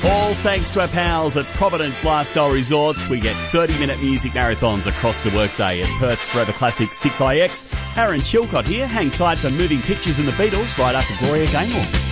All thanks to our pals at Providence Lifestyle Resorts. We get 30-minute music marathons across the workday at Perth's Forever Classic 6IX. Aaron Chilcott here. Hang tight for Moving Pictures and the Beatles right after Gloria Gaynor.